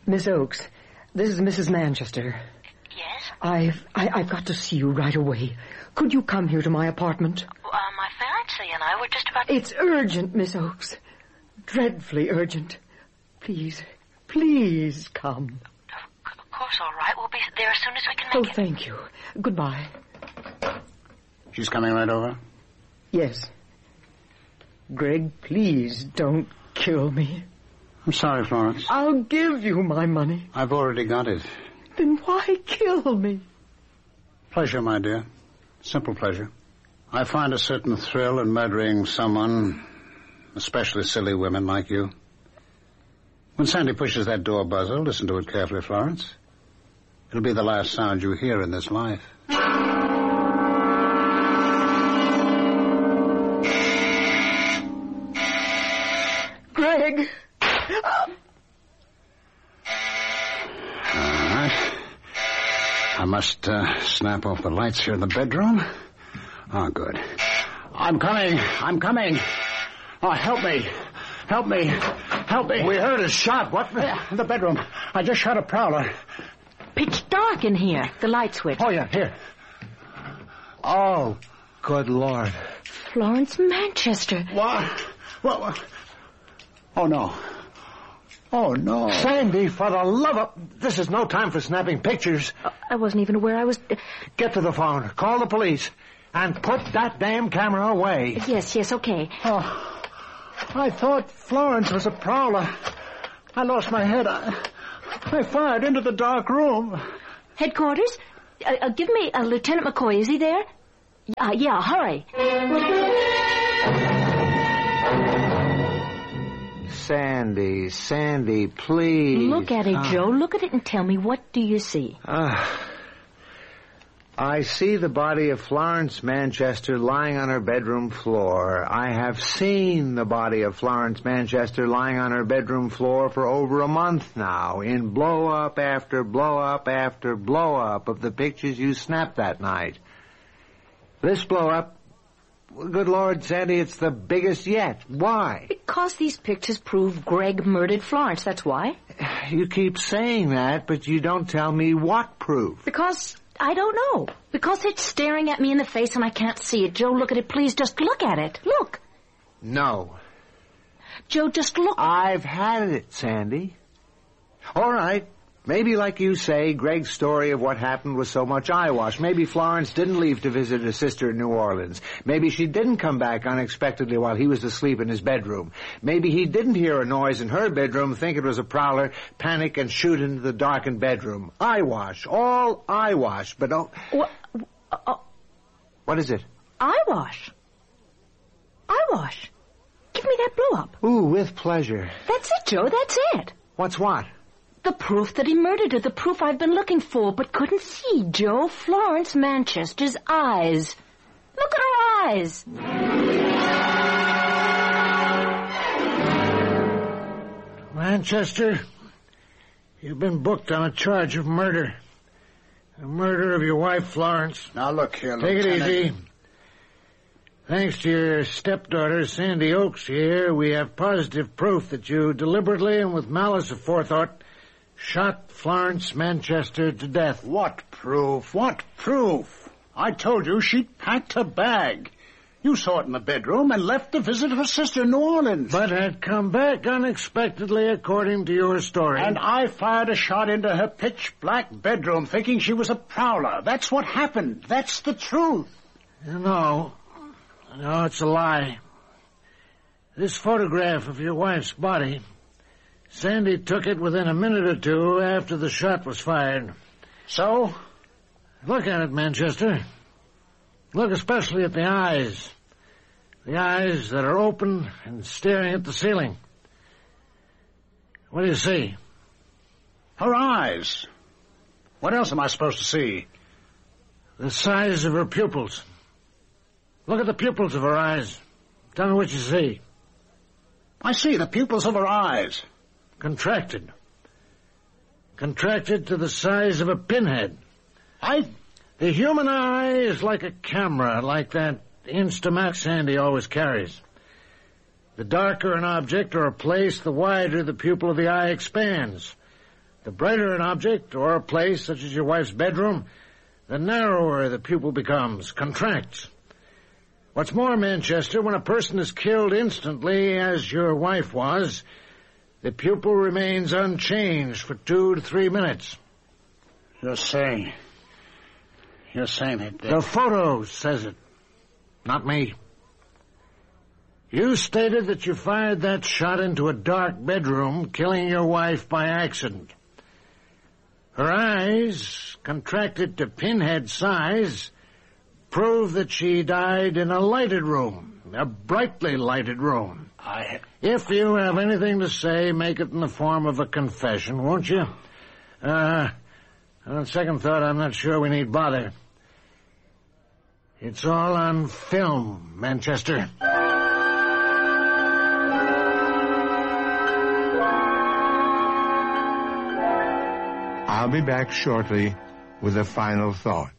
Miss Oakes, this is Mrs. Manchester. Yes? I've got to see you right away. Could you come here to my apartment? My fiancé and I were just about... It's urgent, Miss Oakes. Dreadfully urgent. Please come. Of course, all right. We'll be there as soon as we can Oh, make it. thank you. Goodbye. She's coming right over? Yes. Greg, please don't kill me. I'm sorry, Florence. I'll give you my money. I've already got it. Then why kill me? Pleasure, my dear. Simple pleasure. I find a certain thrill in murdering someone, especially silly women like you. When Sandy pushes that door buzzer, listen to it carefully, Florence. It'll be the last sound you hear in this life. Greg! All right. I must snap off the lights here in the bedroom. Oh, good. I'm coming. Oh, help me. We heard a shot. What? In the bedroom. I just shot a prowler. Pitch dark in here. The light switch. Oh, yeah, here. Oh, good Lord. Florence Manchester. What? Oh, no. Sandy, for the love of... This is no time for snapping pictures. I wasn't even aware I was... Get to the phone. Call the police. And put that damn camera away. Yes, okay. Oh, I thought Florence was a prowler. I lost my head. I fired into the dark room. Headquarters? Give me Lieutenant McCoy. Is he there? Yeah, hurry. Sandy, please. Look at it, Joe. Look at it and tell me, what do you see? I see the body of Florence Manchester lying on her bedroom floor. I have seen the body of Florence Manchester lying on her bedroom floor for over a month now, in blow-up after blow-up after blow-up of the pictures you snapped that night. This blow-up, good Lord, Sandy, it's the biggest yet. Why? Because these pictures prove Greg murdered Florence, that's why. You keep saying that, but you don't tell me what proof. Because... I don't know. Because it's staring at me in the face and I can't see it. Joe, look at it, please. Just look at it. Look. No. Joe, just look. I've had it, Sandy. All right. Maybe, like you say, Greg's story of what happened was so much eyewash. Maybe Florence didn't leave to visit her sister in New Orleans. Maybe she didn't come back unexpectedly while he was asleep in his bedroom. Maybe he didn't hear a noise in her bedroom, think it was a prowler, panic, and shoot into the darkened bedroom. Eyewash. All eyewash. But oh... What is it? Eyewash. Eyewash. Give me that blow-up. Ooh, with pleasure. That's it, Joe. That's it. What's what? The proof that he murdered her, the proof I've been looking for, but couldn't see, Joe. Florence Manchester's eyes. Look at her eyes. Manchester, you've been booked on a charge of murder. The murder of your wife, Florence. Now, look here, Take Lieutenant. it easy. Thanks to your stepdaughter, Sandy Oakes, here, we have positive proof that you deliberately and with malice aforethought shot Florence Manchester to death. What proof? I told you she'd packed her bag. You saw it in the bedroom and left to visit her sister in New Orleans. But had come back unexpectedly, according to your story. And I fired a shot into her pitch-black bedroom thinking she was a prowler. That's what happened. That's the truth. No, it's a lie. This photograph of your wife's body, Sandy took it within a minute or two after the shot was fired. So? Look at it, Manchester. Look especially at the eyes. The eyes that are open and staring at the ceiling. What do you see? Her eyes. What else am I supposed to see? The size of her pupils. Look at the pupils of her eyes. Tell me what you see. I see the pupils of her eyes. Contracted. Contracted to the size of a pinhead. The human eye is like a camera, like that Instamax Sandy always carries. The darker an object or a place, the wider the pupil of the eye expands. The brighter an object or a place, such as your wife's bedroom, the narrower the pupil becomes, contracts. What's more, Manchester, when a person is killed instantly, as your wife was, the pupil remains unchanged for 2 to 3 minutes. You're saying it. The photo says it, not me. You stated that you fired that shot into a dark bedroom, killing your wife by accident. Her eyes, contracted to pinhead size, prove that she died in a lighted room, a brightly lighted room. If you have anything to say, make it in the form of a confession, won't you? On second thought, I'm not sure we need bother. It's all on film, Manchester. I'll be back shortly with a final thought.